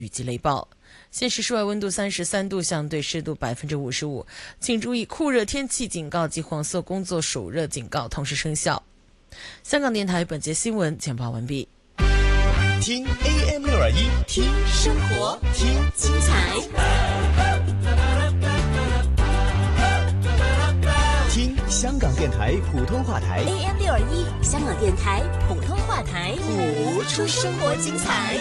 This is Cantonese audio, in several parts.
雨季雷暴。现时室外温度33度，相对湿度55%，请注意酷热天气警告及黄色工作暑热警告同时生效。香港电台本节新闻简报完毕。 听 AM621， 听生活， 听精彩， 听香港电台普通话台 AM621，香港电台普通话台， 谱出生活精彩。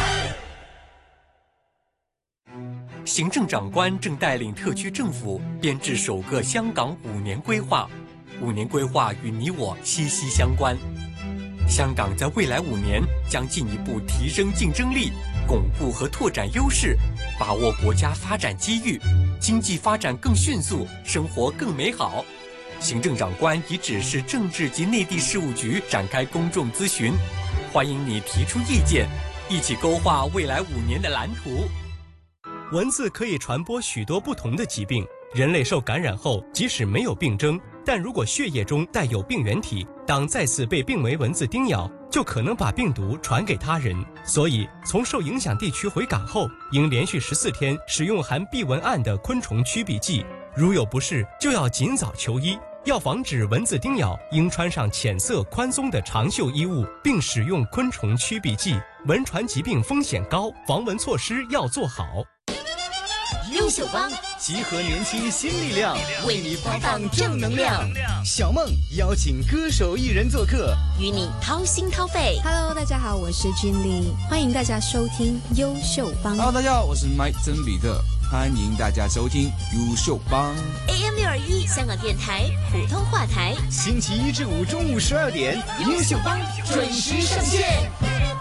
行政长官正带领特区政府编制首个香港5年规划，5年规划与你我息息相关。香港在未来5年将进一步提升竞争力，巩固和拓展优势，把握国家发展机遇，经济发展更迅速，生活更美好。行政长官已指示政治及内地事务局展开公众咨询，欢迎你提出意见，一起勾画未来5年的蓝图。 蚊子可以传播许多不同的疾病，人类受感染后，即使没有病征，但如果血液中带有病原体，当再次被病危蚊子叮咬，就可能把病毒传给他人。所以，从受影响地区回港后，应连续14天使用含避蚊胺的昆虫驱避剂。如有不适，就要尽早求医。要防止蚊子叮咬，应穿上浅色宽松的长袖衣物，并使用昆虫驱避剂。蚊传疾病风险高，防蚊措施要做好。 优秀帮集合年轻新力量， 为你发放正能量。 小梦邀请歌手艺人做客， 与你掏心掏肺。 Hello， 大家好，我是君丽，欢迎大家收听优秀帮。 Hello， 大家好，我是麦曾比特，欢迎大家收听优秀帮。 AM621，香港电台普通话台， 星期1至5中午12点，优秀帮准时上线。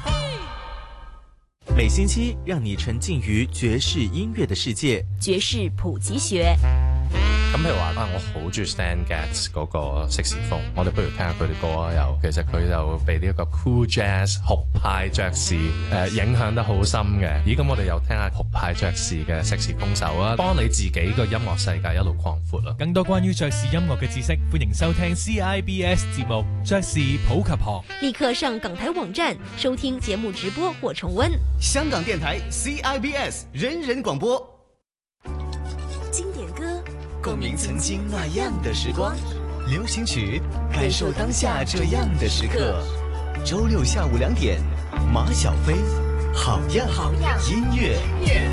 每星期让你沉浸於爵士音樂嘅世界， 爵士普及學。 咁譬如話我好中意 Stan Getz 嗰個色士風，我哋不如聽下佢哋歌啊。又其實佢就被呢一個 cool jazz 酷派爵士影響得好深嘅。咁我哋又聽下酷派爵士嘅色士風手啊，幫你自己個音樂世界一路擴闊啦。 更多關於爵士音樂嘅知識，歡迎收聽 CIBS 節目《爵士普及學》。 立刻上港台網站收聽節目直播或重溫。 香港電台 CIBS 人人廣播。 經典歌， 共鳴曾經那樣的時光，流行曲，感受當下這樣的時刻。週6下午2點，馬小飛，好樣音樂。